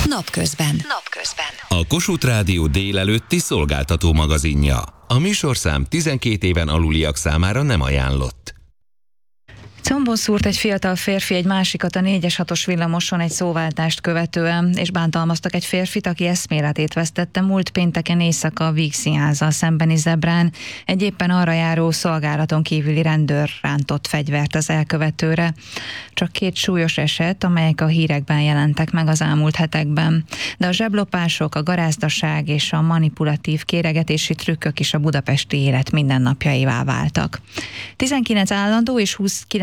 Napközben. A Kossuth Rádió délelőtti szolgáltató magazinja. A műsorszám 12 éven aluliak számára nem ajánlott. Combon szúrt egy fiatal férfi egy másikat a 4-es 6-os villamoson egy szóváltást követően, és bántalmaztak egy férfit, aki eszméletét vesztette múlt pénteken éjszaka a Víg Színházzal szembeni zebrán. Egy éppen arra járó szolgálaton kívüli rendőr rántott fegyvert az elkövetőre. Csak 2 súlyos eset, amelyek a hírekben jelentek meg az elmúlt hetekben. De a zseblopások, a garázdaság és a manipulatív kéregetési trükkök is a budapesti élet mindennapjaivá váltak. 19 állandó és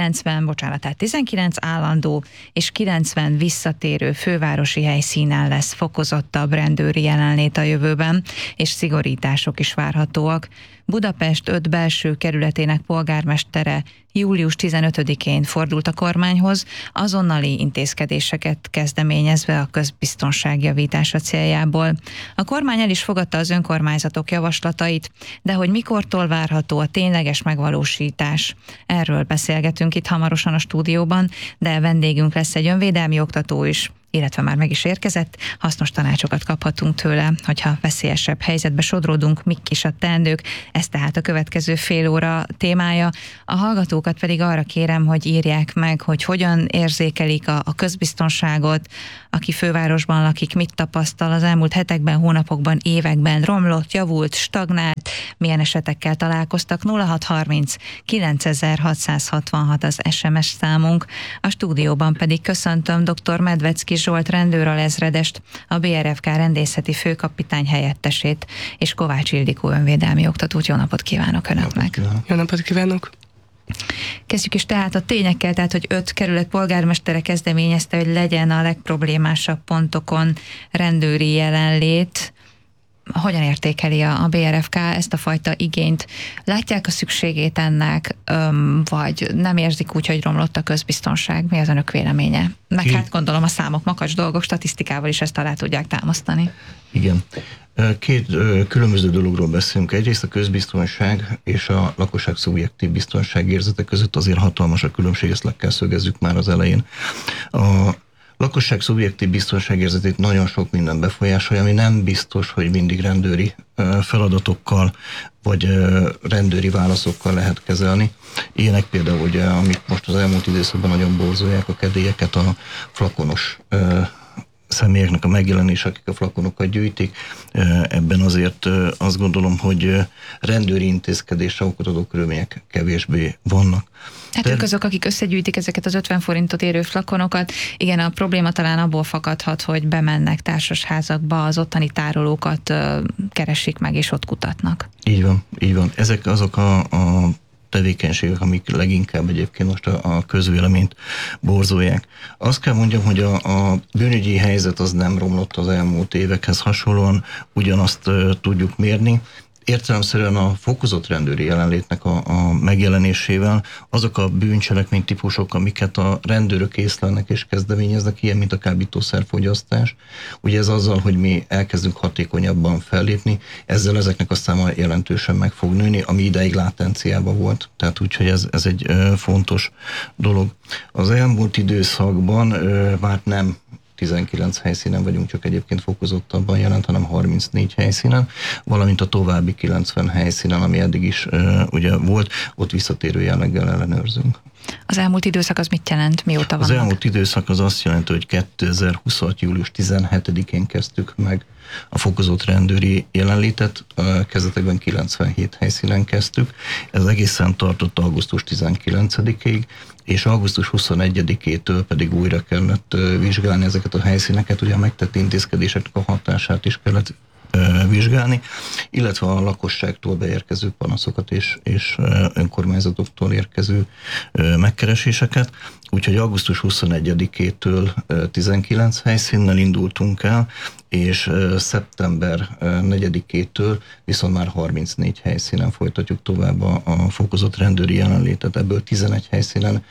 19 állandó és 90 visszatérő fővárosi helyszínen lesz fokozottabb rendőri jelenlét a jövőben, és szigorítások is várhatóak. Budapest 5 belső kerületének polgármestere július 15-én fordult a kormányhoz, azonnali intézkedéseket kezdeményezve a közbiztonság javítása céljából. A kormány el is fogadta az önkormányzatok javaslatait, de hogy mikortól várható a tényleges megvalósítás? Erről beszélgetünk itt hamarosan a stúdióban, de vendégünk lesz egy önvédelmi oktató is, illetve már meg is érkezett, hasznos tanácsokat kaphatunk tőle, hogyha veszélyesebb helyzetbe sodródunk, mik is a teendők. Ez tehát a következő fél óra témája. A hallgatókat pedig arra kérem, hogy írják meg, hogy hogyan érzékelik a közbiztonságot, aki fővárosban lakik, mit tapasztal az elmúlt hetekben, hónapokban, években, romlott, javult, stagnált, milyen esetekkel találkoztak. 0630 9666 az SMS számunk. A stúdióban pedig köszöntöm dr. Medvecki Zsolt rendőralezredest, a BRFK rendészeti főkapitány helyettesét, és Kovács Ildikó önvédelmi oktatót. Jó napot kívánok Önöknek! Jó napot kívánok! Kezdjük is tehát a tényekkel, tehát hogy 5 kerület polgármestere kezdeményezte, hogy legyen a legproblémásabb pontokon rendőri jelenlét. Hogyan értékeli a BRFK ezt a fajta igényt? Látják a szükségét ennek, vagy nem érzik úgy, hogy romlott a közbiztonság? Mi az Önök véleménye? Meg hát gondolom a számok, makacs dolgok, statisztikával is ezt alá tudják támasztani. Igen. 2 különböző dologról beszélünk. Egyrészt a közbiztonság és a lakosság szubjektív biztonságérzete között azért hatalmas a különbség, ezt le kell szögezzük már az elején. A lakosság szubjektív biztonságérzetét nagyon sok minden befolyásolja, ami nem biztos, hogy mindig rendőri feladatokkal vagy rendőri válaszokkal lehet kezelni. Ilyenek például, ugye, amik most az elmúlt időszakban nagyon borzolják a kedélyeket, a flakonos személyeknek a megjelenés, akik a flakonokat gyűjtik. Ebben azért azt gondolom, hogy rendőri intézkedésre okot adó körülmények kevésbé vannak. Hát ők azok, akik összegyűjtik ezeket az 50 forintot érő flakonokat. Igen, a probléma talán abból fakadhat, hogy bemennek társasházakba, az ottani tárolókat keresik meg, és ott kutatnak. Így van, így van. Ezek azok a tevékenységek, amik leginkább egyébként most a közvéleményt borzolják. Azt kell mondjam, hogy a bűnügyi helyzet az nem romlott az elmúlt évekhez hasonlóan, ugyanazt tudjuk mérni. Értelemszerűen a fokozott rendőri jelenlétnek a megjelenésével azok a bűncselekmény típusok, amiket a rendőrök észlelnek és kezdeményeznek, ilyen, mint a kábítószerfogyasztás. Ugye ez azzal, hogy mi elkezdünk hatékonyabban fellépni, ezzel ezeknek a száma jelentősen meg fog nőni, ami ideig látenciában volt. Tehát úgyhogy ez egy fontos dolog. Az elmúlt időszakban már nem 19 helyszínen vagyunk, csak egyébként fokozottabban jelent, hanem 34 helyszínen, valamint a további 90 helyszínen, ami eddig is ugye volt, ott visszatérő jelleggel ellenőrzünk. Az elmúlt időszak az mit jelent? Mióta vannak? Az elmúlt időszak az azt jelenti, hogy 2026. július 17-én kezdtük meg a fokozott rendőri jelenlétet, kezdetekben 97 helyszínen kezdtük, ez egészen tartott augusztus 19-ig, és augusztus 21-től pedig újra kellett vizsgálni ezeket a helyszíneket, ugye a megtett intézkedéseknek a hatását is kellett vizsgálni, illetve a lakosságtól beérkező panaszokat és önkormányzatoktól érkező megkereséseket. Úgyhogy augusztus 21-től 19 helyszínnel indultunk el, és szeptember 4-től viszont már 34 helyszínen folytatjuk tovább a fokozott rendőri jelenlétet. Ebből 11 helyszínen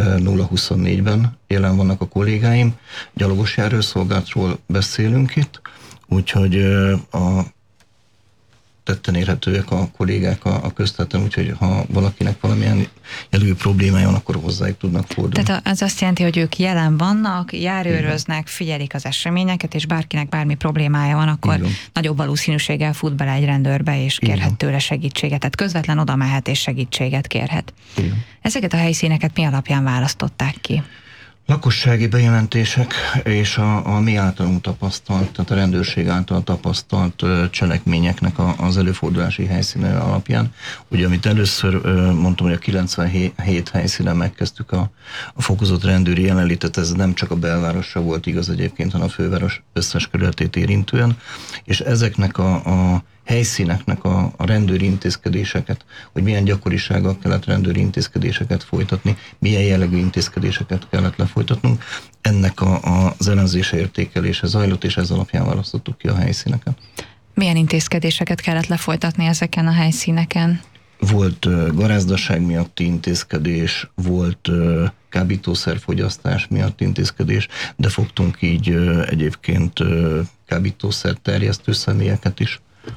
0-24-ben jelen vannak a kollégáim. Gyalogos járőrszolgálatról beszélünk itt, úgyhogy a tetten érhetőek a kollégák a közterületen, úgyhogy ha valakinek valamilyen jellegű problémája van, akkor hozzájuk tudnak fordulni. Tehát ez azt jelenti, hogy ők jelen vannak, járőröznek, figyelik az eseményeket, és bárkinek bármi problémája van, akkor nagyobb valószínűséggel fut bele egy rendőrbe, és kérhet tőle segítséget. Tehát közvetlen oda mehet, és segítséget kérhet. Igen. Ezeket a helyszíneket mi alapján választották ki? Lakossági bejelentések és a mi általunk tapasztalt, tehát a rendőrség által tapasztalt cselekményeknek az előfordulási helyszíne alapján. Ugye, amit először mondtam, hogy a 97 helyszínen megkezdtük a fokozott rendőri jelenlétet, ez nem csak a belvárosra volt igaz egyébként, hanem a főváros összes kerületét érintően, és ezeknek a helyszíneknek a rendőri intézkedéseket, hogy milyen gyakorisággal kellett rendőri intézkedéseket folytatni, milyen jellegű intézkedéseket kellett lefolytatnunk. Ennek az elemzése, értékelése zajlott, és ez alapján választottuk ki a helyszíneket. Milyen intézkedéseket kellett lefolytatni ezeken a helyszíneken? Volt garázdaság miatti intézkedés, volt kábítószerfogyasztás miatt intézkedés, de fogtunk így egyébként kábítószer terjesztő személyeket is.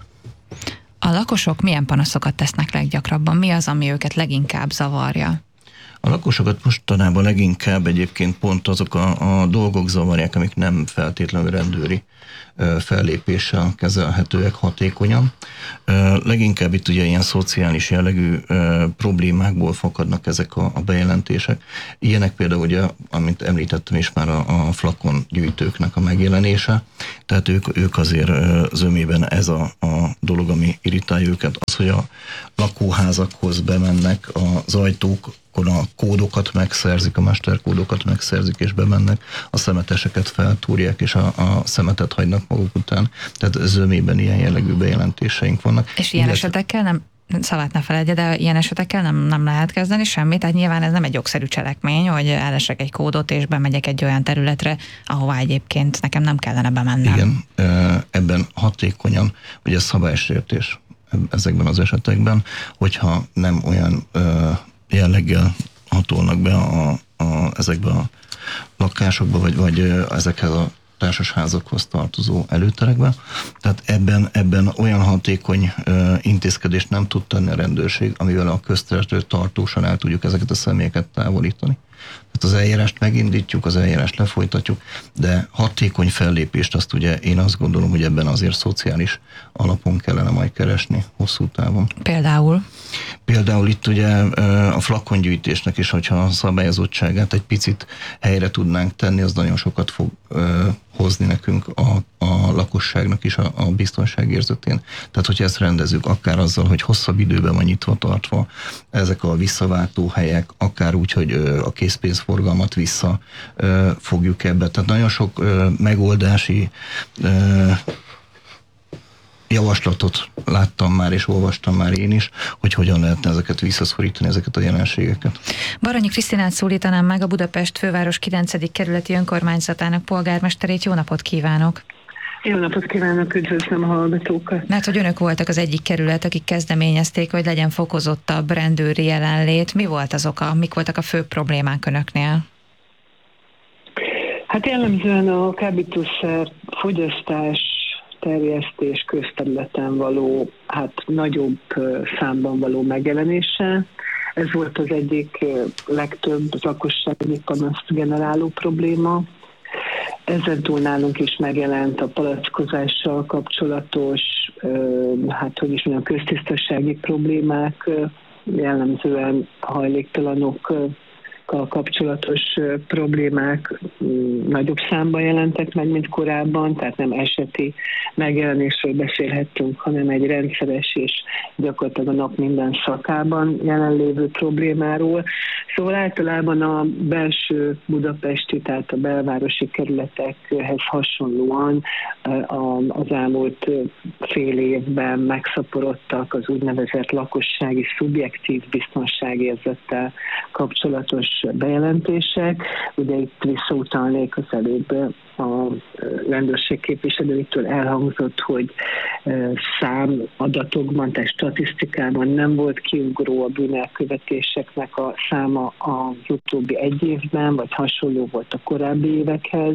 A lakosok milyen panaszokat tesznek leggyakrabban? Mi az, ami őket leginkább zavarja? A lakosokat mostanában leginkább egyébként pont azok a dolgok zavarják, amik nem feltétlenül rendőri fellépéssel kezelhetőek hatékonyan. Leginkább itt ugye ilyen szociális jellegű problémákból fakadnak ezek a bejelentések. Ilyenek például ugye, amit említettem is már a flakongyűjtőknek a megjelenése. Tehát ők azért zömében ez a dolog, ami irritálja őket. Az, hogy a lakóházakhoz bemennek az ajtók, akkor a kódokat megszerzik, a mesterkódokat megszerzik, és bemennek, a szemeteseket feltúrják, és a szemetet hagynak maguk után. Tehát zömében ilyen jellegű bejelentéseink vannak. És ilyen esetekkel nem, szavát ne feledje, de ilyen esetekkel nem lehet kezdeni semmit, tehát nyilván ez nem egy jogszerű cselekmény, hogy elesek egy kódot, és bemegyek egy olyan területre, ahová egyébként nekem nem kellene bemennem. Igen, ebben hatékonyan, ugye szabálysértés ezekben az esetekben, hogyha nem olyan jelleggel hatolnak be ezekbe a lakásokba, vagy ezekhez a társasházakhoz tartozó előterekbe. Tehát ebben olyan hatékony intézkedést nem tud tenni a rendőrség, amivel a közterületről tartósan el tudjuk ezeket a személyeket távolítani. Tehát az eljárást megindítjuk, az eljárást lefolytatjuk, de hatékony fellépést azt ugye én azt gondolom, hogy ebben azért szociális alapon kellene majd keresni hosszú távon. Például itt ugye a flakongyűjtésnek is, hogyha a szabályozottságát egy picit helyre tudnánk tenni, az nagyon sokat fog hozni nekünk a lakosságnak is a biztonságérzetén. Tehát, hogyha ezt rendezzük, akár azzal, hogy hosszabb időben van nyitva tartva ezek a visszaváltó helyek, akár úgy, hogy a készpénzforgalmat vissza fogjuk ebbe. Tehát nagyon sok megoldási javaslatot láttam már, és olvastam már én is, hogy hogyan lehetne ezeket visszaszorítani, ezeket a jelenségeket. Baranyi Krisztinát szólítanám meg, a Budapest főváros 9. kerületi önkormányzatának polgármesterét. Jó napot kívánok! Jó napot kívánok, üdvözlöm a hallgatókat! Mert hogy önök voltak az egyik kerület, akik kezdeményezték, hogy legyen fokozottabb rendőri jelenlét. Mi volt az oka? Mik voltak a fő problémák önöknél? Hát jellemzően a kábítószer fogyasztás, terjesztés közterületen való, nagyobb számban való megjelenése. Ez volt az egyik legtöbb lakossági panaszt generáló probléma. Ezen túl nálunk is megjelent a palackozással kapcsolatos, köztisztasági problémák, jellemzően hajléktalanokkal kapcsolatos problémák nagyobb számban jelentek meg, mint korábban, tehát nem eseti megjelenésről beszélhettünk, hanem egy rendszeres és gyakorlatilag a nap minden szakában jelenlévő problémáról. Szóval általában a belső budapesti, tehát a belvárosi kerületekhez hasonlóan az elmúlt fél évben megszaporodtak az úgynevezett lakossági szubjektív biztonságérzettel kapcsolatos bejelentések. Ugye itt visszautalnék az előbb a rendőrség képviselőitől elhangzott, hogy számadatokban, tehát statisztikában nem volt kiugró a bűnelkövetéseknek a száma az utóbbi egy évben, vagy hasonló volt a korábbi évekhez.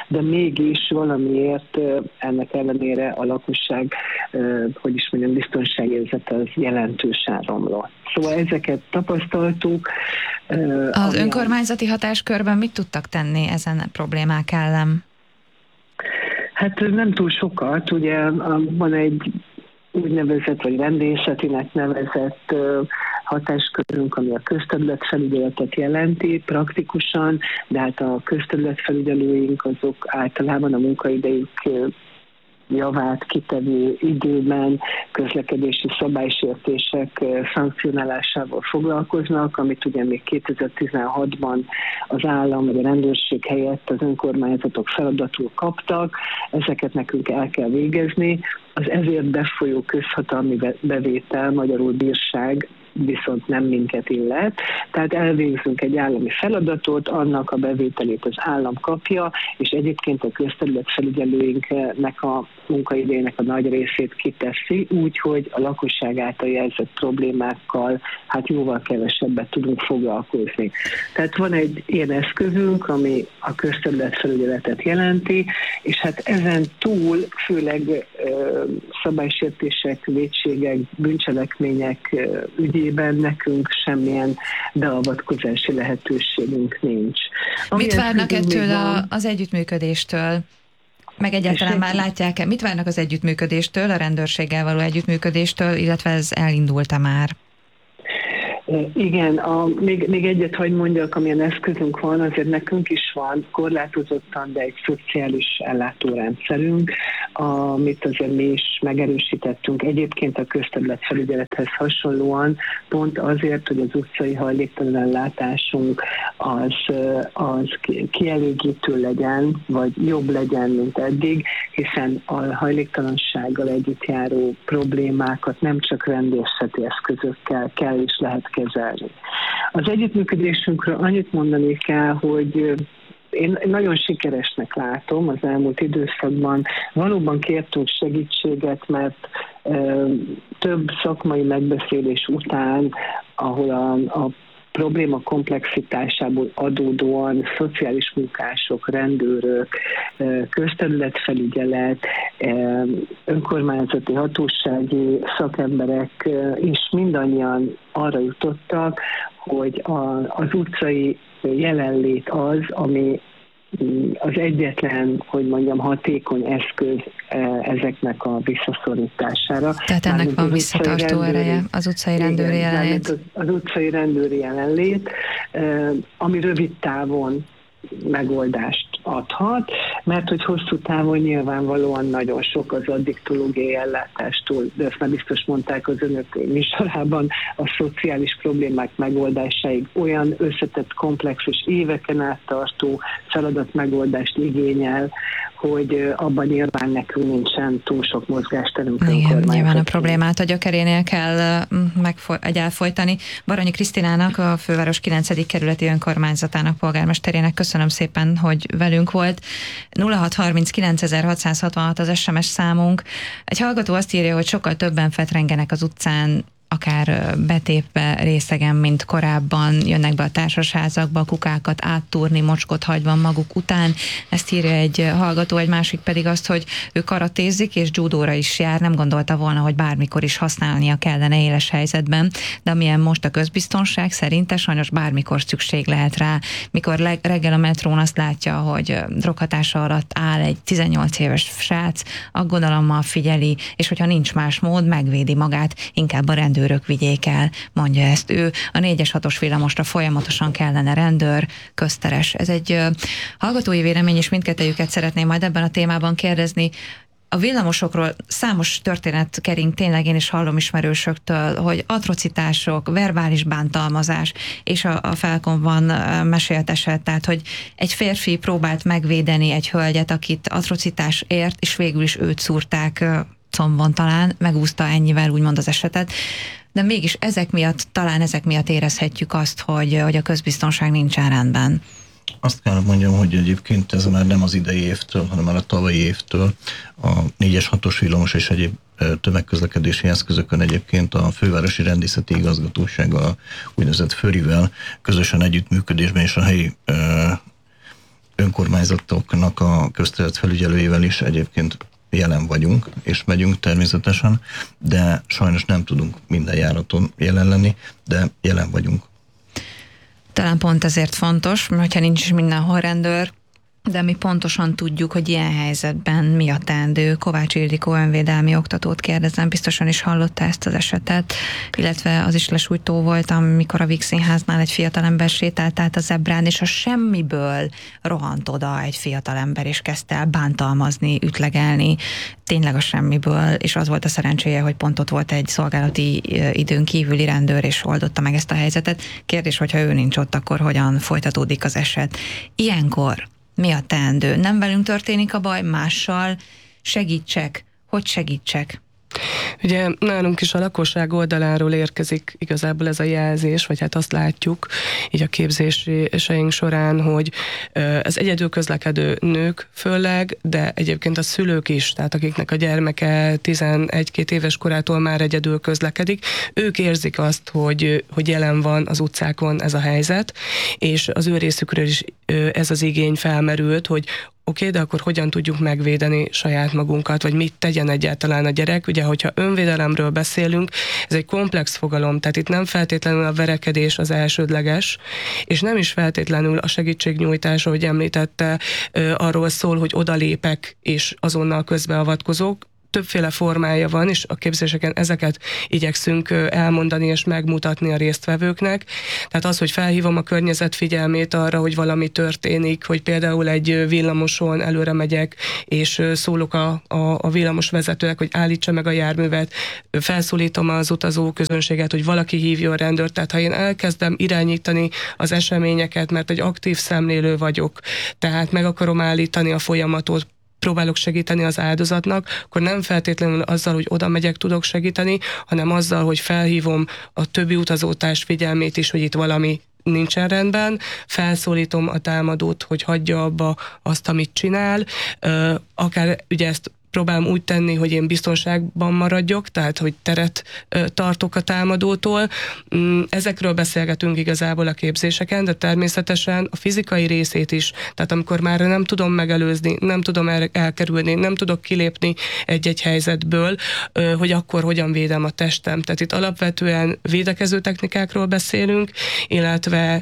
de mégis valamiért ennek ellenére a lakosság, biztonságérzete az jelentősen romlott. Szóval ezeket tapasztaltuk. Az önkormányzati hatáskörben mit tudtak tenni ezen problémák ellen? Hát nem túl sokat, ugye van egy úgynevezett, vagy rendészetinek nevezett hatáskörünk, ami a közterületfelügyeletet jelenti praktikusan, de hát a közterületfelügyelőink azok általában a munkaidejük javát kitevő időben közlekedési szabálysértések szankcionálásával foglalkoznak, amit ugye még 2016-ban az állam vagy a rendőrség helyett az önkormányzatok feladatul kaptak, ezeket nekünk el kell végezni. Az ezért befolyó közhatalmi bevétel, magyarul bírság, viszont nem minket illet. Tehát elvégzünk egy állami feladatot, annak a bevételét az állam kapja, és egyébként a közterületfelügyelőinknek a munkaidejének a nagy részét kiteszi, úgyhogy a lakosság által jelzett problémákkal hát jóval kevesebbet tudunk foglalkozni. Tehát van egy ilyen eszközünk, ami a közterületfelügyeletet jelenti, és hát ezen túl főleg szabálysértések, vétségek, bűncselekmények ügyében nekünk semmilyen beavatkozási lehetőségünk nincs. Mit várnak ettől az együttműködéstől? Meg egyáltalán már látják-e? Mit várnak az együttműködéstől, a rendőrséggel való együttműködéstől, illetve ez elindult-e már? Igen, még egyet hagy mondjak, amilyen eszközünk van, azért nekünk is van korlátozottan, de egy szociális ellátórendszerünk, amit azért mi is megerősítettünk. Egyébként a közterületfelügyelethez hasonlóan, pont azért, hogy az utcai hajléktalan ellátásunk az kielégítő legyen, vagy jobb legyen, mint eddig, hiszen a hajléktalansággal együtt járó problémákat nem csak rendészeti eszközökkel kell és lehet kezelni. Az együttműködésünkről annyit mondani kell, hogy én nagyon sikeresnek látom az elmúlt időszakban. Valóban kértünk segítséget, mert több szakmai megbeszélés után, ahol a probléma komplexitásából adódóan szociális munkások, rendőrök, közterületfelügyelet, önkormányzati hatósági szakemberek is mindannyian arra jutottak, hogy az utcai jelenlét az, ami az egyetlen, hatékony eszköz ezeknek a visszaszorításására. Tehát ennek van visszatartó ereje, az utcai rendőri jelenlét. Az utcai rendőri jelenlét, ami rövid távon megoldást adhat, mert hogy hosszú távon nyilvánvalóan nagyon sok az addiktológiai ellátástól, de ezt már biztos mondták az önök műsorában, a szociális problémák megoldásáig olyan összetett, komplex és éveken át tartó feladat megoldást igényel, hogy abban nyilván nekünk nincsen túl sok mozgásterünk. Igen, nyilván a problémát a gyökerénél kell elfolytani. Baranyi Krisztinának, a főváros 9. kerületi önkormányzatának polgármesterének köszönöm szépen, hogy velünk volt. 0639 az SMS számunk. Egy hallgató azt írja, hogy sokkal többen fetrengenek az utcán, akár betépve részegen, mint korábban, jönnek be a társasházakba, kukákat áttúrni, mocskot hagyva maguk után. Ezt írja egy hallgató, egy másik pedig azt, hogy ő karatézik és judóra is jár, nem gondolta volna, hogy bármikor is használnia kellene éles helyzetben, de amilyen most a közbiztonság, szerinte sajnos bármikor szükség lehet rá. Mikor reggel a metrón azt látja, hogy droghatása alatt áll egy 18 éves srác, aggodalommal figyeli, és hogyha nincs más mód, megvédi magát, inkább a rendőrök vigyék el, mondja ezt ő. A 4-es 6-os villamosra folyamatosan kellene rendőr, közteres. Ez egy hallgatói vélemény, és mindkettejüket szeretném majd ebben a témában kérdezni. A villamosokról számos történet kering, tényleg én is hallom ismerősöktől, hogy atrocitások, verbális bántalmazás, és a Felkonban mesélt eset, tehát hogy egy férfi próbált megvédeni egy hölgyet, akit atrocitás ért, és végül is őt szúrták combon talán, megúszta ennyivel úgymond az esetet, de mégis ezek miatt érezhetjük azt, hogy a közbiztonság nincsen rendben. Azt kell mondjam, hogy egyébként ez már nem az idei évtől, hanem már a tavalyi évtől a 4-es 6-os villamos és egyéb tömegközlekedési eszközökön egyébként a Fővárosi Rendészeti Igazgatósággal, úgynevezett FÖRI-vel közösen együttműködésben és a helyi önkormányzatoknak a közterületfelügyelőivel is egyébként jelen vagyunk, és megyünk természetesen, de sajnos nem tudunk minden járaton jelen lenni, de jelen vagyunk. Talán pont ezért fontos, mert ha nincs is mindenhol rendőr, de mi pontosan tudjuk, hogy ilyen helyzetben mi a teendő. Kovács Ildikó önvédelmi oktatót kérdezem, biztosan is hallotta ezt az esetet, illetve az is lesújtó volt, amikor a Víg Színháznál egy fiatalember sétált át a zebrán, és a semmiből rohant oda egy fiatalember, és kezdte el bántalmazni, ütlegelni, tényleg a semmiből, és az volt a szerencséje, hogy pont ott volt egy szolgálati időn kívüli rendőr, és oldotta meg ezt a helyzetet. Kérdés, hogyha ő nincs ott, akkor hogyan folytatódik az eset? Ilyenkor mi a teendő? Nem velünk történik a baj, mással? Segítsek? Hogy segítsek? Ugye nálunk is a lakosság oldaláról érkezik igazából ez a jelzés, vagy hát azt látjuk így a képzéseink során, hogy az egyedül közlekedő nők főleg, de egyébként a szülők is, tehát akiknek a gyermeke 11-2 éves korától már egyedül közlekedik, ők érzik azt, hogy jelen van az utcákon ez a helyzet, és az ő részükről is ez az igény felmerült, hogy oké, de akkor hogyan tudjuk megvédeni saját magunkat, vagy mit tegyen egyáltalán a gyerek. Ugye, hogyha önvédelemről beszélünk, ez egy komplex fogalom, tehát itt nem feltétlenül a verekedés az elsődleges, és nem is feltétlenül a segítségnyújtás, ahogy említette, arról szól, hogy odalépek és azonnal közbeavatkozók. Többféle formája van, és a képzéseken ezeket igyekszünk elmondani és megmutatni a résztvevőknek. Tehát az, hogy felhívom a környezet figyelmét arra, hogy valami történik, hogy például egy villamoson előre megyek, és szólok a villamosvezetőnek, hogy állítsa meg a járművet, felszólítom az utazó közönséget, hogy valaki hívjon rendőrt. Tehát ha én elkezdem irányítani az eseményeket, mert egy aktív szemlélő vagyok, tehát meg akarom állítani a folyamatot, próbálok segíteni az áldozatnak, akkor nem feltétlenül azzal, hogy oda megyek, tudok segíteni, hanem azzal, hogy felhívom a többi utazótárs figyelmét is, hogy itt valami nincsen rendben, felszólítom a támadót, hogy hagyja abba azt, amit csinál, akár ugye ezt próbálom úgy tenni, hogy én biztonságban maradjak, tehát hogy teret tartok a támadótól. Ezekről beszélgetünk igazából a képzéseken, de természetesen a fizikai részét is, tehát amikor már nem tudom megelőzni, nem tudom elkerülni, nem tudok kilépni egy-egy helyzetből, hogy akkor hogyan védem a testem. Tehát itt alapvetően védekező technikákról beszélünk, illetve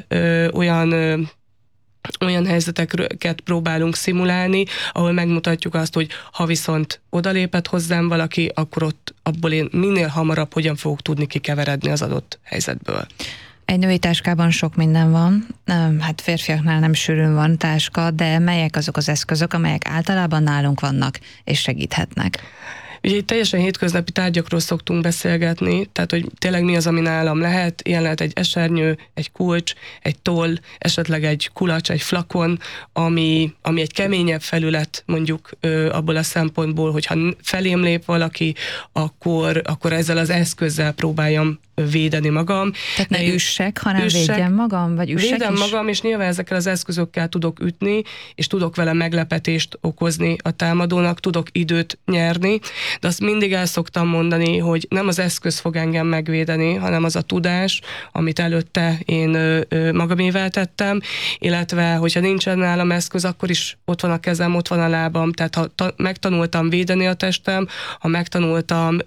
olyan helyzeteket próbálunk szimulálni, ahol megmutatjuk azt, hogy ha viszont odalépett hozzám valaki, akkor abból én minél hamarabb hogyan fogok tudni kikeveredni az adott helyzetből. Egy női táskában sok minden van, hát férfiaknál nem sűrűn van táska, de melyek azok az eszközök, amelyek általában nálunk vannak és segíthetnek? Ugye itt teljesen hétköznapi tárgyakról szoktunk beszélgetni, tehát hogy tényleg mi az, ami nálam lehet. Ilyen lehet egy esernyő, egy kulcs, egy toll, esetleg egy kulacs, egy flakon, ami egy keményebb felület mondjuk abból a szempontból, hogyha felém lép valaki, akkor ezzel az eszközzel próbáljam védeni magam. Tehát ne üssek, hanem védjem magam, vagy üssek védem is? magam, és nyilván ezekkel az eszközökkel tudok ütni, és tudok vele meglepetést okozni a támadónak, tudok időt nyerni, de azt mindig el szoktam mondani, hogy nem az eszköz fog engem megvédeni, hanem az a tudás, amit előtte én magamével tettem, illetve hogyha nincsen nálam eszköz, akkor is ott van a kezem, ott van a lábam, tehát ha megtanultam védeni a testem, ha megtanultam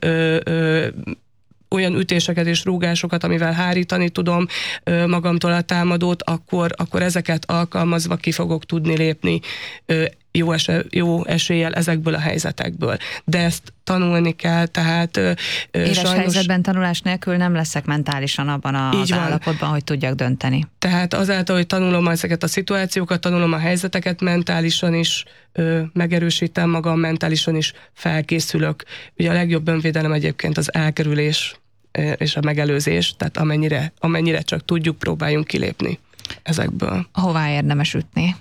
olyan ütéseket és rúgásokat, amivel hárítani tudom magamtól a támadót, akkor ezeket alkalmazva ki fogok tudni lépni jó eséllyel ezekből a helyzetekből. De ezt tanulni kell, tehát éles sajnos... helyzetben tanulás nélkül nem leszek mentálisan abban az állapotban, hogy tudjak dönteni. Tehát azáltal, hogy tanulom ezeket a szituációkat, tanulom a helyzeteket, mentálisan is megerősítem magam, mentálisan is felkészülök. Ugye a legjobb önvédelem egyébként az elkerülés és a megelőzés, tehát amennyire csak tudjuk, próbáljunk kilépni ezekből. Hová érdemes ütni?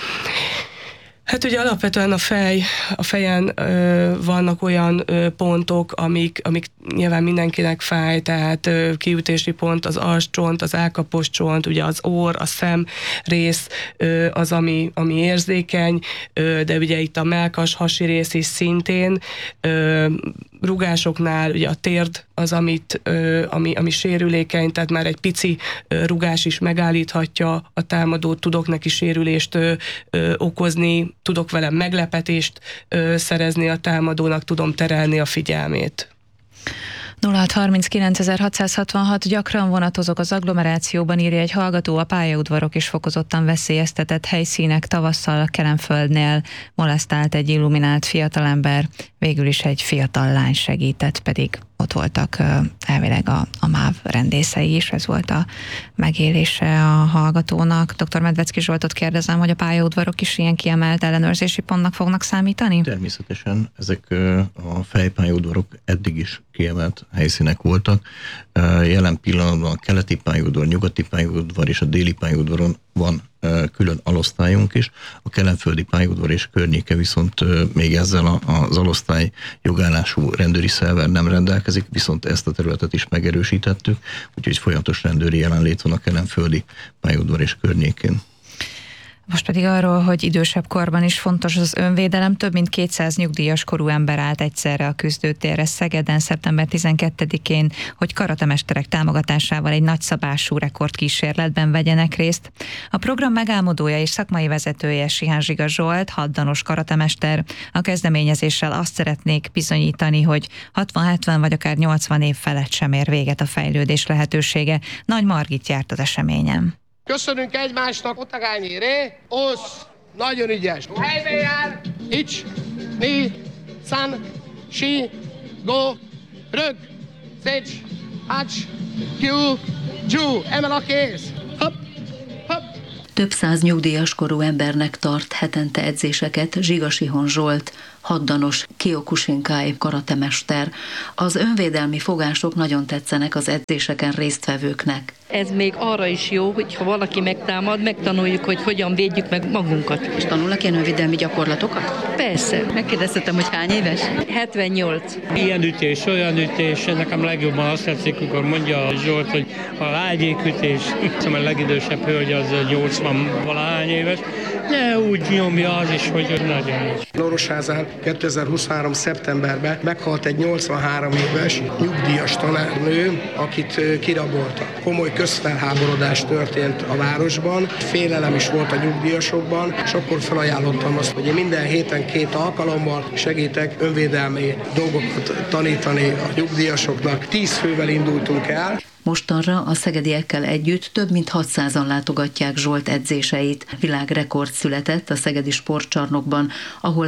Hát ugye alapvetően a fejen vannak olyan pontok, amik nyilván mindenkinek fáj, tehát kiütési pont, az alscsont, az állkapos csont, ugye az orr, a szem rész az, ami érzékeny, de ugye itt a mellkas, hasi rész is szintén. Rugásoknál ugye a térd ami sérülékeny, tehát már egy pici rugás is megállíthatja a támadót, tudok neki sérülést okozni, tudok vele meglepetést szerezni a támadónak, tudom terelni a figyelmét. 0639.666 gyakran vonatozok az agglomerációban, írja egy hallgató, a pályaudvarok is fokozottan veszélyeztetett helyszínek. Tavasszal a Kelenföldnél molesztált egy illuminált fiatalember, végül is egy fiatal lány segített, pedig ott voltak elvileg a MÁV rendészei is, ez volt a megélése a hallgatónak. Dr. Medvecki Zsoltot kérdezem, hogy a pályaudvarok is ilyen kiemelt ellenőrzési pontnak fognak számítani? Természetesen ezek a fejpályaudvarok eddig is kiemelt helyszínek voltak. Jelen pillanatban a keleti pályaudvar, nyugati pályaudvar és a déli pályaudvaron van külön alosztályunk is. A kelenföldi pályaudvar és környéke viszont még ezzel az alosztály jogállású rendőri szerver nem rendelkezik, viszont ezt a területet is megerősítettük, úgyhogy folyamatos rendőri jelenlét van a kelenföldi pályaudvar és környékén. Most pedig arról, hogy idősebb korban is fontos az önvédelem, több mint 200 nyugdíjas korú ember állt egyszerre a küzdőtérre Szegeden szeptember 12-én, hogy karatemesterek támogatásával egy nagyszabású rekordkísérletben vegyenek részt. A program megálmodója és szakmai vezetője Sihán Zsiga Zsolt, haddanos karatemester. A kezdeményezéssel azt szeretnék bizonyítani, hogy 60-70 vagy akár 80 év felett sem ér véget a fejlődés lehetősége. Nagy Margit járt az eseményen. Köszönünk egymásnak, Otagányi Ré, Osz, nagyon ügyes. Helyben jár, ics, ni, szan, si, go, rög, szecs, hacs, kiú, dzsú, emel a kéz, hopp, hopp. Több száz nyugdíjas korú embernek tart hetente edzéseket Zsiga Sihon Zsolt, haddanos Kyokushinkai karatemester. Az önvédelmi fogások nagyon tetszenek az edzéseken résztvevőknek. Ez még arra is jó, hogy ha valaki megtámad, megtanuljuk, hogy hogyan védjük meg magunkat. És tanulnak ilyen önvédelmi gyakorlatokat? Persze. Megkérdeztetem, hogy hány éves? 78. Ilyen ütés, olyan ütés, nekem legjobban azt tetszik, amikor mondja a Zsolt, hogy a lágyékütés, szóval a legidősebb hölgy az 80-valahány éves, de úgy nyomja az is, hogy nagyon is. Lorosházán 2023. szeptemberben meghalt egy 83 éves nyugdíjas tanárnő, akit kiraboltak. Komoly közfelháborodás történt a városban, félelem is volt a nyugdíjasokban, és akkor felajánlottam azt, hogy én minden héten 2 alkalommal segítek önvédelmi dolgokat tanítani a nyugdíjasoknak. 10 fővel indultunk el. Mostanra a szegediekkel együtt több mint 600-an látogatják Zsolt edzéseit. Világrekord született a szegedi sportcsarnokban, ahol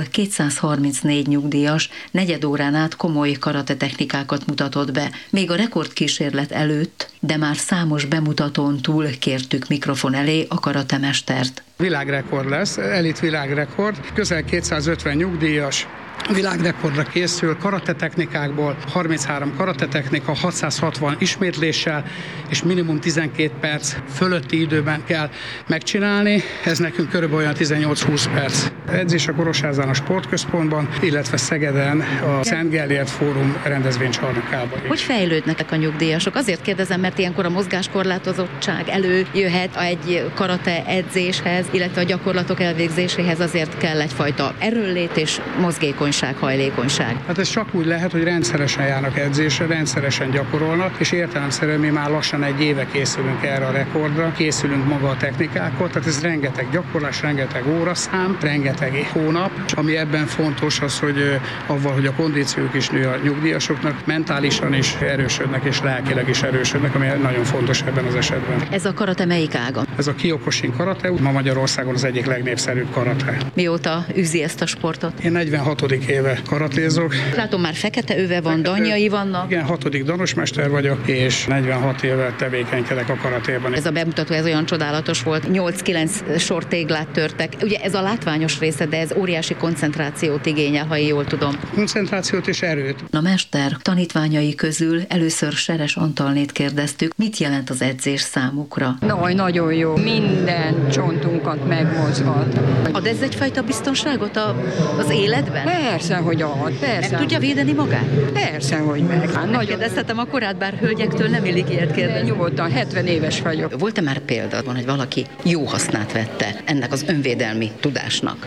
234 nyugdíjas negyed órán át komoly karate technikákat mutatott be. Még a rekordkísérlet előtt, de már számos bemutatón túl kértük mikrofon elé a karatemestert. Világrekord lesz, elit világrekord, közel 250 nyugdíjas, világrekordra készül karatetechnikákból, 33 karatetechnika, 660 ismétléssel, és minimum 12 perc fölötti időben kell megcsinálni. Ez nekünk körülbelül olyan 18-20 perc. Edzés a Korosházán a sportközpontban, illetve Szegeden a Szent Gellért Fórum rendezvénycsarnokában. Hogy fejlődnek a nyugdíjasok? Azért kérdezem, mert ilyenkor a mozgáskorlátozottság előjöhet egy karate edzéshez, illetve a gyakorlatok elvégzéséhez azért kell egyfajta erőllét és mozgékonyság, hajlékonyság. Hát ez csak úgy lehet, hogy rendszeresen járnak edzésre, rendszeresen gyakorolnak, és értelemszerűen mi már lassan egy éve készülünk erre a rekordra, készülünk maga a technikákat, tehát ez rengeteg gyakorlás, rengeteg óraszám, rengeteg hónap. Ami ebben fontos az, hogy avval, hogy a kondíciók is nő a nyugdíjasoknak, mentálisan is erősödnek és lelkileg is erősödnek, ami nagyon fontos ebben az esetben. Ez a karate melyik ága? Ez a Kyokushin karate, ma Magyarországon az egyik legnépszerűbb karate. Mióta űzi ezt a sportot? Én 46. éve karatézok. Látom, már fekete öve van, dannyai vannak. Igen, 6. danosmester vagyok, és 46 éve tevékenykedek a karatében. Ez a bemutató, ez olyan csodálatos volt. 8-9 sortéglát törtek. Ugye ez a látványos része, de ez óriási koncentrációt igényel, ha én jól tudom. Koncentrációt és erőt. A mester tanítványai közül először Seres Antalnét kérdeztük, mit jelent az edzés számukra. Nagyon jó. Minden csontunkat megmozgat. Ad ez egyfajta biztonságot az életben? Persze, hogy ad. Persze. Meg tudja védeni magát? Persze, hogy meg. Megkérdeztetem a korát, bár hölgyektől nem illik ilyet kérdezni. Nyugodtan, 70 éves vagyok. Volt-e már példa, hogy valaki jó hasznát vette ennek az önvédelmi tudásnak?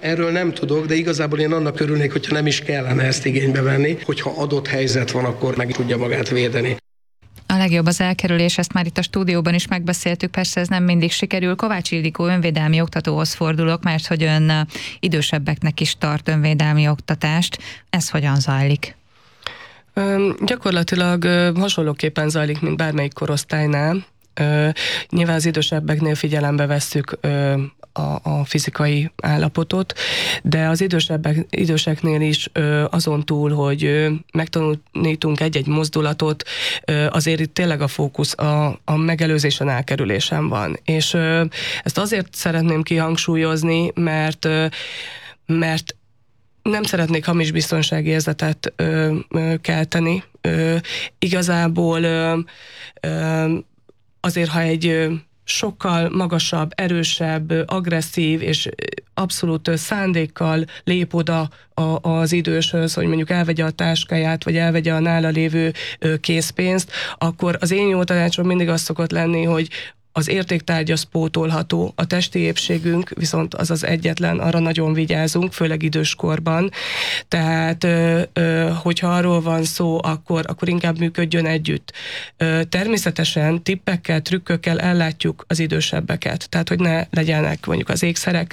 Erről nem tudok, de igazából én annak örülnék, hogyha nem is kellene ezt igénybe venni, hogyha adott helyzet van, akkor meg tudja magát védeni. A legjobb az elkerülés, ezt már itt a stúdióban is megbeszéltük, persze ez nem mindig sikerül. Kovács Ildikó önvédelmi oktatóhoz fordulok, mert hogy ön idősebbeknek is tart önvédelmi oktatást. Ez hogyan zajlik? Gyakorlatilag hasonlóképpen zajlik, mint bármelyik korosztálynál. Nyilván az idősebbeknél figyelembe vesszük a fizikai állapotot, de az időseknél is azon túl, hogy megtanítunk egy-egy mozdulatot, azért itt tényleg a fókusz a megelőzésen, elkerülésen van. És ezt azért szeretném kihangsúlyozni, mert nem szeretnék hamis biztonságérzetet kelteni. Igazából azért, ha egy sokkal magasabb, erősebb, agresszív és abszolút szándékkal lép oda az időshöz, hogy mondjuk elvegye a táskáját, vagy elvegye a nála lévő készpénzt, akkor az én jó tanácsom mindig az szokott lenni, hogy az értéktárgy az pótolható, a testi épségünk viszont az az egyetlen, arra nagyon vigyázunk, főleg időskorban. Tehát, hogyha arról van szó, akkor inkább működjön együtt. Természetesen tippekkel, trükkökkel ellátjuk az idősebbeket, tehát, hogy ne legyenek mondjuk az ékszerek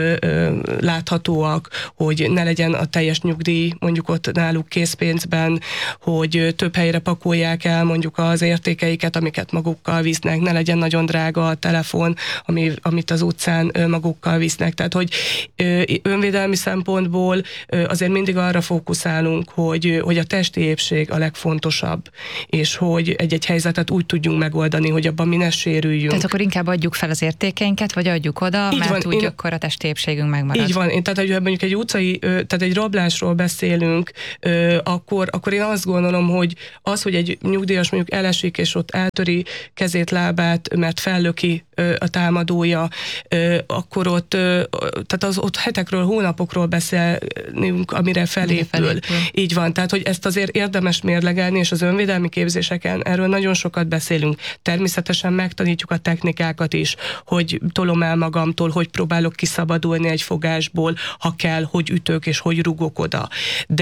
láthatóak, hogy ne legyen a teljes nyugdíj mondjuk ott náluk készpénzben, hogy több helyre pakolják el mondjuk az értékeiket, amiket magukkal visznek, ne legyen nagyon drága a telefon, amit az utcán magukkal visznek. Tehát, hogy önvédelmi szempontból azért mindig arra fókuszálunk, hogy a testi épség a legfontosabb, és hogy egy-egy helyzetet úgy tudjunk megoldani, hogy abban mi ne sérüljünk. Tehát akkor inkább adjuk fel az értékeinket, vagy adjuk oda, így mert van, úgy akkor a testi épségünk megmarad. Így van. Tehát, hogy mondjuk egy utcai, tehát egy rablásról beszélünk, akkor én azt gondolom, hogy az, hogy egy nyugdíjas mondjuk elesik, és ott eltöri kezét, lábát, mert fellöki a támadója, akkor ott, tehát ott hetekről, hónapokról beszélnünk, amire felépül. Így van, tehát hogy ezt azért érdemes mérlegelni, és az önvédelmi képzéseken erről nagyon sokat beszélünk. Természetesen megtanítjuk a technikákat is, hogy tolom el magamtól, hogy próbálok kiszabadulni egy fogásból, ha kell, hogy ütök és hogy rugok oda.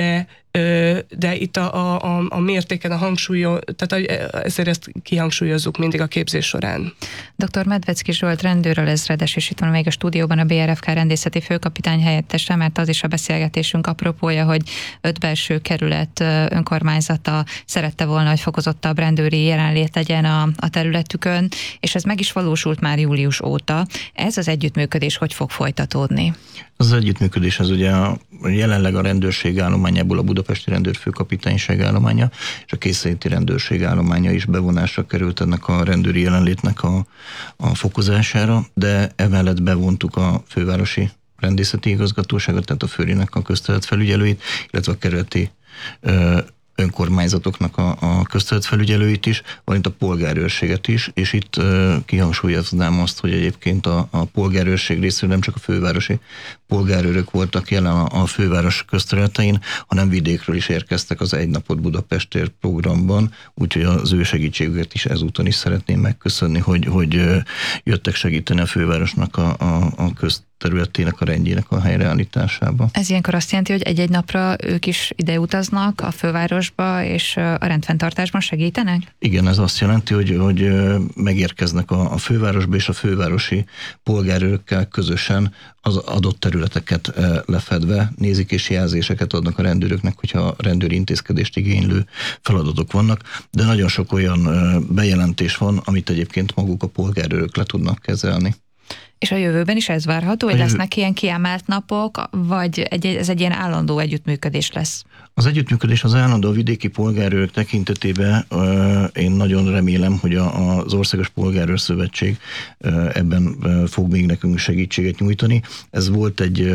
De itt a mértéken, a hangsúlyon, tehát ezért ezt kihangsúlyozzuk mindig a képzés során. Dr. Medvecki Zsolt rendőralezredes, és itt van még a stúdióban a BRFK rendészeti főkapitány helyettese, mert az is a beszélgetésünk apropója, hogy 5 belső kerület önkormányzata szerette volna, hogy fokozottabb rendőri jelenlét legyen a területükön, és ez meg is valósult már július óta. Ez az együttműködés hogy fog folytatódni? Az együttműködés az ugye jelenleg a rendőrség állományából a budapesti rendőrfőkapitányság állománya és a készenléti rendőrség állománya is bevonásra került ennek a rendőri jelenlétnek a fokozására, de emellett bevontuk a fővárosi rendészeti igazgatóságot, tehát a főrinek a közterületfelügyelőit, illetve a kerületi önkormányzatoknak a közterületfelügyelőit is, valamint a polgárőrséget is, és itt kihangsúlyoznám azt, hogy egyébként a polgárőrség részéről nem csak a fővárosi polgárőrök voltak jelen a főváros közterületein, hanem vidékről is érkeztek az Egy napot Budapestért programban, úgyhogy az ő segítségüket is ezúton is szeretném megköszönni, hogy jöttek segíteni a fővárosnak a közterületének, a rendjének a helyreállításába. Ez ilyenkor azt jelenti, hogy egy-egy napra ők is ide utaznak a fővárosba, és a rendfenntartásban segítenek? Igen, ez azt jelenti, hogy megérkeznek a fővárosba, és a fővárosi polgárőrökkel közösen az adott területeket lefedve nézik, és jelzéseket adnak a rendőröknek, hogyha rendőri intézkedést igénylő feladatok vannak, de nagyon sok olyan bejelentés van, amit egyébként maguk a polgárőrök le tudnak kezelni. És a jövőben is ez várható, hogy lesznek ilyen kiemelt napok, vagy ez egy ilyen állandó együttműködés lesz? Az együttműködés az állandó vidéki polgárőrök tekintetében én nagyon remélem, hogy az Országos Polgárőr Szövetség ebben fog még nekünk segítséget nyújtani. Ez volt egy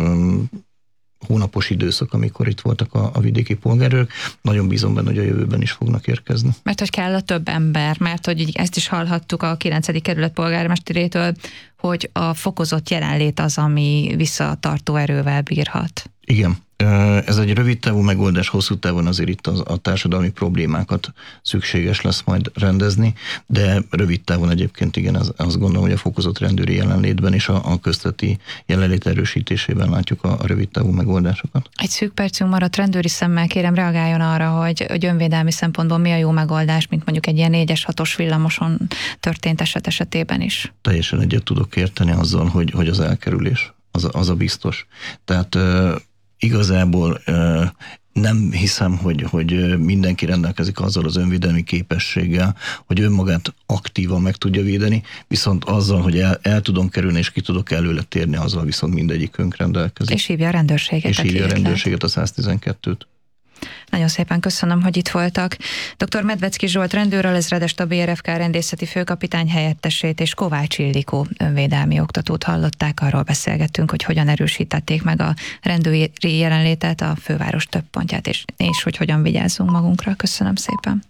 hónapos időszak, amikor itt voltak a vidéki polgárőrök. Nagyon bízom benne, hogy a jövőben is fognak érkezni. Mert hogy kell a több ember, mert hogy ezt is hallhattuk a 9. kerület polgármesterétől, hogy a fokozott jelenlét az, ami visszatartó erővel bírhat. Igen, Ez egy rövid távú megoldás, hosszú távon azért itt a társadalmi problémákat szükséges lesz majd rendezni, de rövid távon egyébként igen, azt gondolom, hogy a fokozott rendőri jelenlétben és a közteti jelenlét erősítésében látjuk a rövid távú megoldásokat. Egy szűk percünk maradt, rendőri szemmel kérem reagáljon arra, hogy önvédelmi szempontból mi a jó megoldás, mint mondjuk egy ilyen 4-es, 6-os villamoson történt esetében is. Teljesen egyet tudok érteni azzal, hogy az elkerülés, az a biztos. Tehát igazából nem hiszem, hogy mindenki rendelkezik azzal az önvédelmi képességgel, hogy önmagát aktívan meg tudja védeni, viszont azzal, hogy el tudom kerülni és ki tudok előle térni, azzal viszont mindegyikünk rendelkezik. És hívja a rendőrséget. És hívja a rendőrséget, a 112-t. Nagyon szépen köszönöm, hogy itt voltak. Dr. Medvecki Zsolt rendőralezredest, a BRFK rendészeti főkapitány helyettesét és Kovács Ildikó önvédelmi oktatót hallották. Arról beszélgettünk, hogy hogyan erősítették meg a rendőri jelenlétet a főváros több pontját, és hogy hogyan vigyázzunk magunkra. Köszönöm szépen.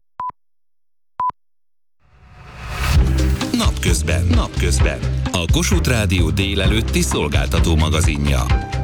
Napközben. A Kossuth Rádió délelőtti szolgáltató magazinja.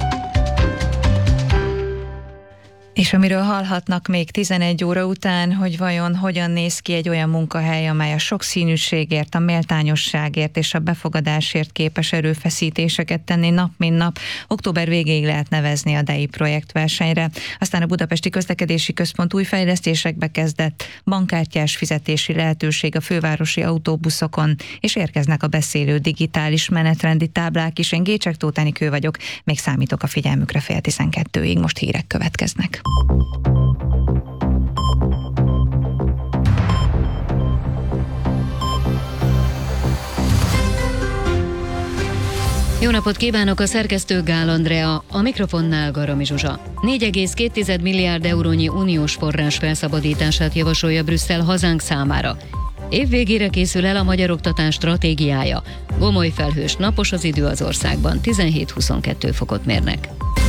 És amiről hallhatnak még 11 óra után, hogy vajon hogyan néz ki egy olyan munkahely, amely a sokszínűségért, a méltányosságért és a befogadásért képes erőfeszítéseket tenni nap mint nap. Október végéig lehet nevezni a DEI projektversenyre. Aztán a Budapesti Közlekedési Központ új fejlesztésekbe kezdett, bankkártyás fizetési lehetőség a fővárosi autóbuszokon, és érkeznek a beszélő digitális menetrendi táblák is. Én Gécsek Tóth Enikő vagyok, még számítok a figyelmükre 11:30. Most hírek következnek. Jó napot kívánok, a szerkesztő Gál Andrea, a mikrofonnál Garami Zsuzsa. 4,2 milliárd eurónyi uniós forrás felszabadítását javasolja Brüsszel hazánk számára. Év végére készül el a magyar oktatás stratégiája. Gomoly felhős, napos az idő az országban, 17-22 fokot mérnek.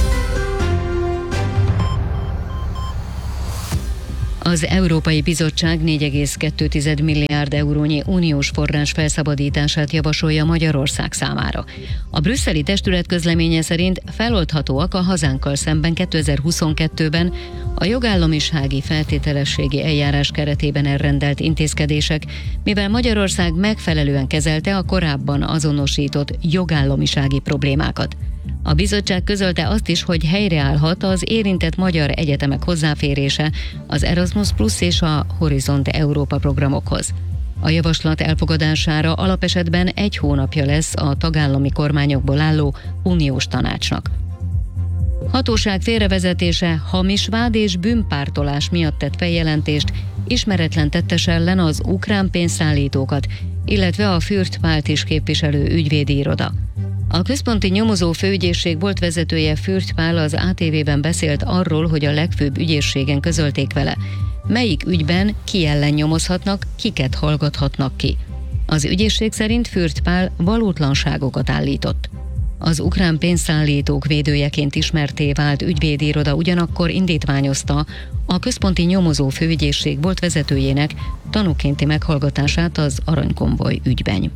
Az Európai Bizottság 4,2 milliárd eurónyi uniós forrás felszabadítását javasolja Magyarország számára. A brüsszeli testület közleménye szerint feloldhatóak a hazánkkal szemben 2022-ben a jogállamisági feltételességi eljárás keretében elrendelt intézkedések, mivel Magyarország megfelelően kezelte a korábban azonosított jogállamisági problémákat. A bizottság közölte azt is, hogy helyreállhat az érintett magyar egyetemek hozzáférése az Erasmus Plus és a Horizont Európa programokhoz. A javaslat elfogadására alapesetben 1 hónapja lesz a tagállami kormányokból álló uniós tanácsnak. Hatóság félrevezetése, hamis vád és bűnpártolás miatt tett feljelentést ismeretlen tettes ellen az ukrán pénzszállítókat, illetve a Fürth Pált is képviselő ügyvédi iroda. A központi nyomozó főügyészség volt vezetője Fürth Pál az ATV-ben beszélt arról, hogy a legfőbb ügyészségen közölték vele, melyik ügyben ki ellen nyomozhatnak, kiket hallgathatnak ki. Az ügyészség szerint Fürth Pál valótlanságokat állított. Az ukrán pénzszállítók védőjeként ismertté vált ügyvédi iroda ugyanakkor indítványozta a központi nyomozó főügyészség volt vezetőjének tanúkénti meghallgatását az Aranykonvoj ügyben.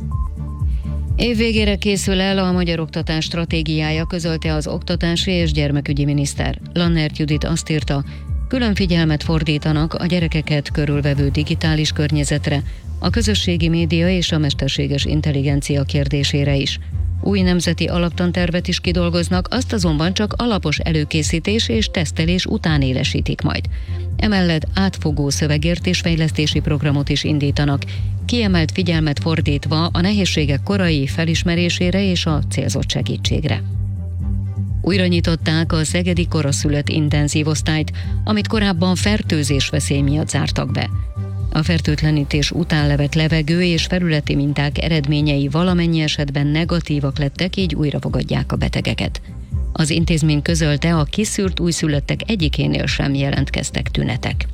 Év végére készül el a magyar oktatás stratégiája, közölte az oktatási és gyermekügyi miniszter. Lannert Judit azt írta, külön figyelmet fordítanak a gyerekeket körülvevő digitális környezetre, a közösségi média és a mesterséges intelligencia kérdésére is. Új nemzeti alaptantervet is kidolgoznak, azt azonban csak alapos előkészítés és tesztelés után élesítik majd. Emellett átfogó szövegértésfejlesztési programot is indítanak, kiemelt figyelmet fordítva a nehézségek korai felismerésére és a célzott segítségre. Újra nyitották a szegedi koraszülött intenzív osztályt, amit korábban fertőzésveszély miatt zártak be. A fertőtlenítés után levett levegő és felületi minták eredményei valamennyi esetben negatívak lettek, így újra fogadják a betegeket. Az intézmény közölte, a kiszűrt újszülöttek egyikénél sem jelentkeztek tünetek.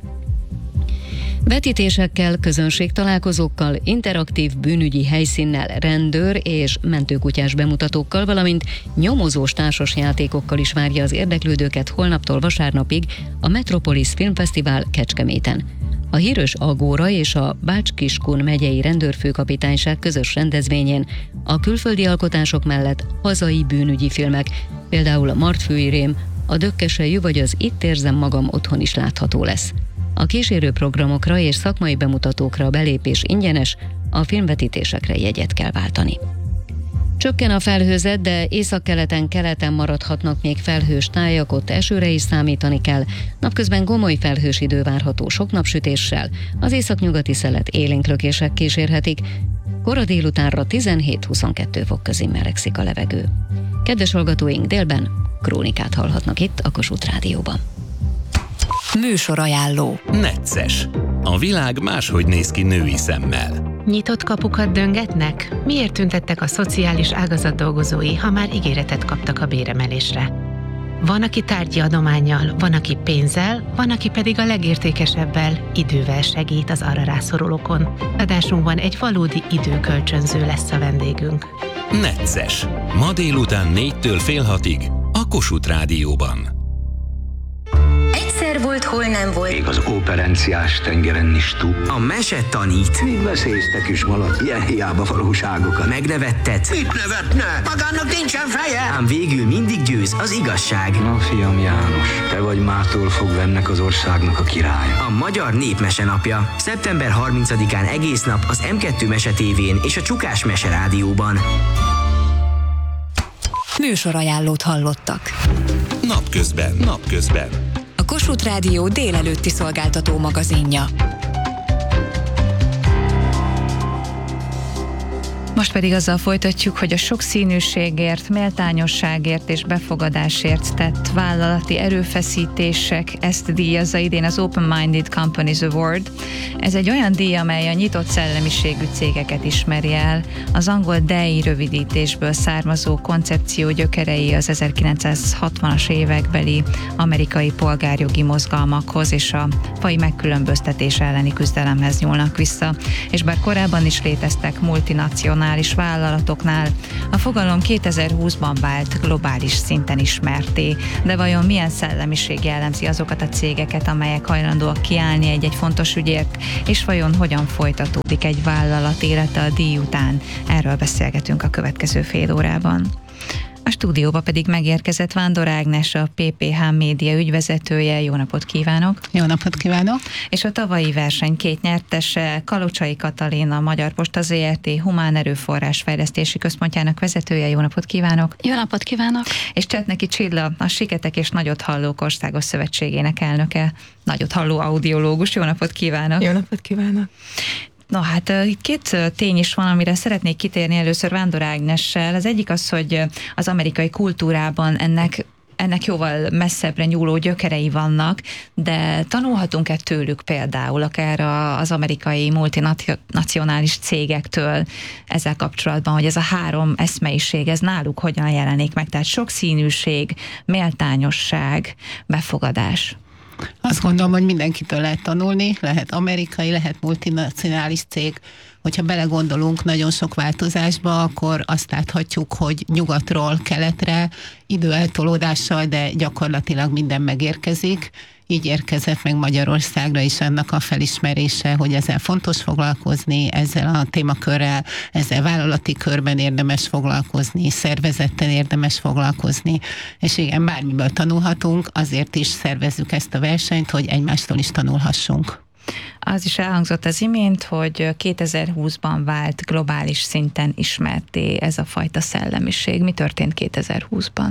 Vetítésekkel, közönségtalálkozókkal, interaktív bűnügyi helyszínnel, rendőr és mentőkutyás bemutatókkal, valamint nyomozós társasjátékokkal is várja az érdeklődőket holnaptól vasárnapig a Metropolis Filmfesztivál Kecskeméten. A híres Agóra és a Bács-Kiskun megyei rendőrfőkapitányság közös rendezvényén a külföldi alkotások mellett hazai bűnügyi filmek, például a Martfő Irém, a Dökkeselyű vagy az Itt érzem magam otthon is látható lesz. A kísérő programokra és szakmai bemutatókra a belépés ingyenes, a filmvetítésekre jegyet kell váltani. Csökken a felhőzet, de északkeleten-keleten maradhatnak még felhős tájak, ott esőre is számítani kell. Napközben gomoly felhős idő várható sok napsütéssel, az északnyugati szelet élénklökések kísérhetik, kora délutánra 17-22 fok közé melegszik a levegő. Kedves hallgatóink, délben krónikát hallhatnak itt a Kossuth Rádióban. Műsorajánló. Necces. A világ máshogy néz ki női szemmel. Nyitott kapukat döngetnek? Miért tüntettek a szociális ágazat dolgozói, ha már ígéretet kaptak a béremelésre? Van, aki tárgyi adománnyal, van, aki pénzzel, van, aki pedig a legértékesebbel, idővel segít az arra rászorulókon. Adásunkban egy valódi időkölcsönző lesz a vendégünk. Necces. Ma délután 4-től fél 6-ig a Kossuth Rádióban. Egyszer volt, hol nem volt. Még az operenciás tengeren is túl. A mese tanít. Mit beszélsz, kis malac? Ilyen hiába valóságokat. Megnevettet. Mit nevetne? Magának nincsen feje! Ám végül mindig győz az igazság. Na, fiam János, te vagy mától fogva ennek az országnak a királya. A Magyar Népmese napja. Szeptember 30-án egész nap az M2 Mese tévén és a Csukás Mese Rádióban. Műsorajánlót hallottak. Napközben. A Kossuth Rádió délelőtti szolgáltató magazinja. Most pedig azzal folytatjuk, hogy a sokszínűségért, méltányosságért és befogadásért tett vállalati erőfeszítések, ezt díjazza idén az Open Minded Companies Award. Ez egy olyan díj, amely a nyitott szellemiségű cégeket ismeri el. Az angol DEI rövidítésből származó koncepció gyökerei az 1960-as évekbeli amerikai polgárjogi mozgalmakhoz és a faji megkülönböztetés elleni küzdelemhez nyúlnak vissza. És bár korábban is léteztek multinacionális vállalatoknál, a fogalom 2020-ban vált globális szinten ismerté. De vajon milyen szellemiség jellemzi azokat a cégeket, amelyek hajlandóak kiállni egy-egy fontos ügyért, és vajon hogyan folytatódik egy vállalat élete a díj után? Erről beszélgetünk a következő fél órában. A stúdióba pedig megérkezett Vándor Ágnes, a PPH média ügyvezetője. Jó napot kívánok! Jó napot kívánok! És a tavalyi verseny két nyertese, Kalocsai Katalin, a Magyar Posta Zrt. Humán Erőforrás Fejlesztési Központjának vezetője. Jó napot kívánok! Jó napot kívánok! És Csetneki Csilla, a Siketek és Nagyot Hallók Országos Szövetségének elnöke, nagyot halló audiológus. Jó napot kívánok! Jó napot kívánok! No hát itt két tény is van, amire szeretnék kitérni először Vándor Ágnessel. Az egyik az, hogy az amerikai kultúrában ennek jóval messzebbre nyúló gyökerei vannak, de tanulhatunk-e tőlük például, akár az amerikai multinacionális cégektől ezzel kapcsolatban, hogy ez a három eszmeiség, ez náluk hogyan jelenik meg? Tehát sokszínűség, méltányosság, befogadás. Azt gondolom, hogy mindenkitől lehet tanulni, lehet amerikai, lehet multinacionális cég. Hogyha belegondolunk nagyon sok változásba, akkor azt láthatjuk, hogy nyugatról keletre időeltolódással, de gyakorlatilag minden megérkezik. Így érkezett meg Magyarországra is ennek a felismerése, hogy ezzel fontos foglalkozni, ezzel a témakörrel, ezzel vállalati körben érdemes foglalkozni, szervezetten érdemes foglalkozni, és igen, bármiből tanulhatunk, azért is szervezzük ezt a versenyt, hogy egymástól is tanulhassunk. Az is elhangzott az imént, hogy 2020-ban vált globális szinten ismerté ez a fajta szellemiség. Mi történt 2020-ban?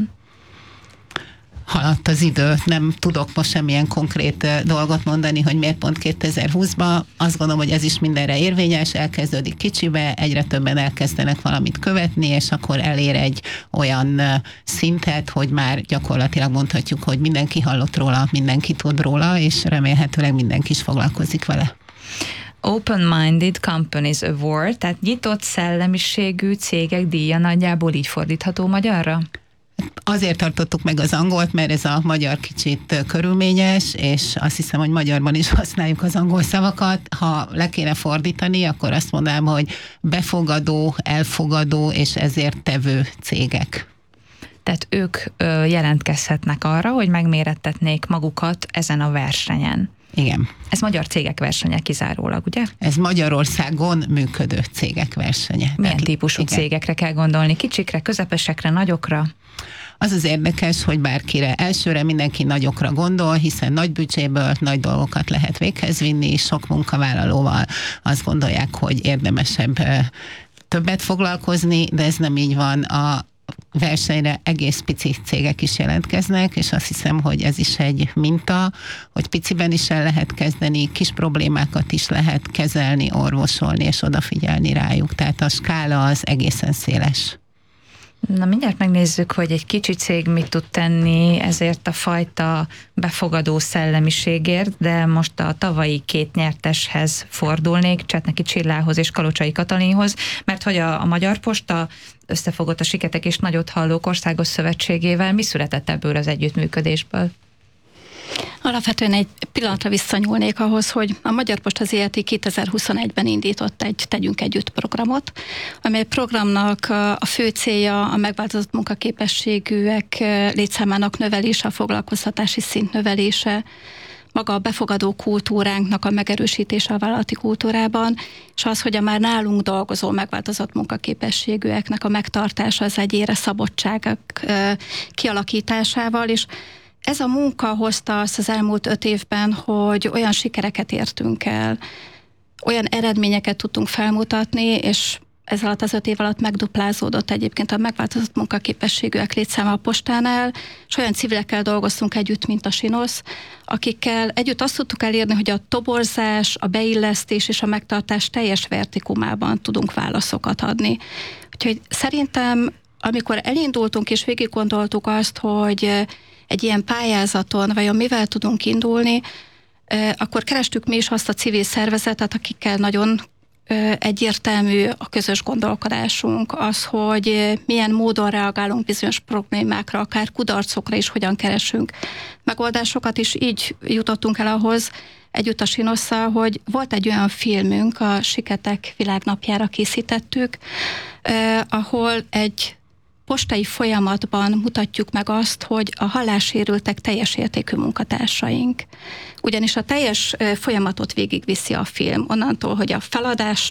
Haladt az idő, nem tudok most semmilyen konkrét dolgot mondani, hogy miért pont 2020-ban. Azt gondolom, hogy ez is mindenre érvényes, elkezdődik kicsibe, egyre többen elkezdenek valamit követni, és akkor elér egy olyan szintet, hogy már gyakorlatilag mondhatjuk, hogy mindenki hallott róla, mindenki tud róla, és remélhetőleg mindenki is foglalkozik vele. Open Minded Companies Award, tehát nyitott szellemiségű cégek díja, nagyjából így fordítható magyarra? Azért tartottuk meg az angolt, mert ez a magyar kicsit körülményes, és azt hiszem, hogy magyarban is használjuk az angol szavakat. Ha le kéne fordítani, akkor azt mondanám, hogy befogadó, elfogadó és ezért tevő cégek. Tehát ők jelentkezhetnek arra, hogy megmérettetnék magukat ezen a versenyen. Igen. Ez magyar cégek versenye kizárólag, ugye? Ez Magyarországon működő cégek versenye. Milyen típusú cégekre kell gondolni? Kicsikre, közepesekre, nagyokra? Az az érdekes, hogy bárkire elsőre mindenki nagyokra gondol, hiszen nagy büdzséből nagy dolgokat lehet véghez vinni, sok munkavállalóval azt gondolják, hogy érdemesebb többet foglalkozni, de ez nem így van. A versenyre egész pici cégek is jelentkeznek, és azt hiszem, hogy ez is egy minta, hogy piciben is el lehet kezdeni, kis problémákat is lehet kezelni, orvosolni és odafigyelni rájuk. Tehát a skála az egészen széles. Na, mindjárt megnézzük, hogy egy kicsi cég mit tud tenni ezért a fajta befogadó szellemiségért, de most a tavalyi 2 nyerteshez fordulnék, Csetneki Csillához és Kalocsai Katalinhoz, mert hogy a Magyar Posta összefogott a Siketek és Nagyot Hallók Országos Szövetségével. Mi született ebből az együttműködésből? Alapvetően egy pillanatra visszanyúlnék ahhoz, hogy a Magyar Posta Zrt. 2021-ben indított egy Tegyünk Együtt programot, amely programnak a fő célja a megváltozott munkaképességűek létszámának növelése, a foglalkoztatási szint növelése, maga a befogadó kultúránknak a megerősítése a vállalati kultúrában, és az, hogy a már nálunk dolgozó megváltozott munkaképességűeknek a megtartása az egyére szabadságok kialakításával, és ez a munka hozta azt az elmúlt 5 évben, hogy olyan sikereket értünk el, olyan eredményeket tudtunk felmutatni, és ez alatt az 5 év alatt megduplázódott egyébként a megváltozott munkaképességűek létszáma a postánál, és olyan civilekkel dolgoztunk együtt, mint a Sinosz, akikkel együtt azt tudtuk elérni, hogy a toborzás, a beillesztés és a megtartás teljes vertikumában tudunk válaszokat adni. Úgyhogy szerintem, amikor elindultunk és végig gondoltuk azt, hogy egy ilyen pályázaton vajon mivel tudunk indulni, akkor kerestük mi is azt a civil szervezetet, akikkel nagyon egyértelmű a közös gondolkodásunk, az, hogy milyen módon reagálunk bizonyos problémákra, akár kudarcokra is, hogyan keresünk megoldásokat, és így jutottunk el ahhoz, együtt a Sinosszal, hogy volt egy olyan filmünk, a Siketek világnapjára készítettük, ahol egy postai folyamatban mutatjuk meg azt, hogy a hallássérültek teljes értékű munkatársaink. Ugyanis a teljes folyamatot végigviszi a film, onnantól, hogy a feladás